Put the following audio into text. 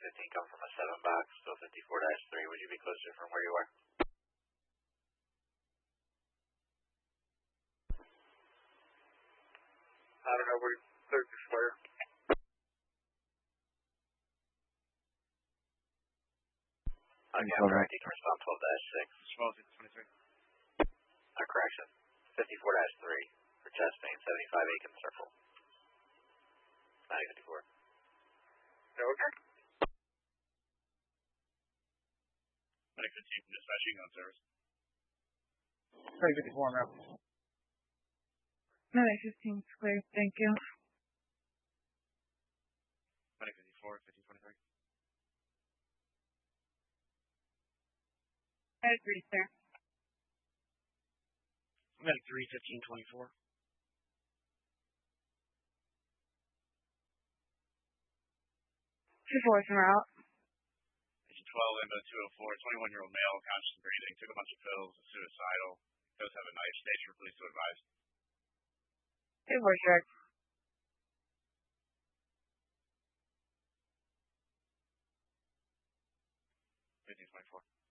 15 coming from a 7 box, so 54-3. Would you be closer from where you are? I don't know, we're 30 square. Okay, I'm correct. You can respond 12-6. 12-23. Correction. 54-3 for chest main, 75 Aiken Circle. 9054. Okay. Medic 15 from dispatching on service. 354, now. Medic 15 clear, thank you. Medic 54, 1523. Medic 3, sir. Medic 3, 1524. 2-4's en route. Patient 12, Limbo 204, 21-year-old male, conscious and breathing, took a bunch of pills, is suicidal, does have a knife, stage for police to advise. 2-4's direct. 1524.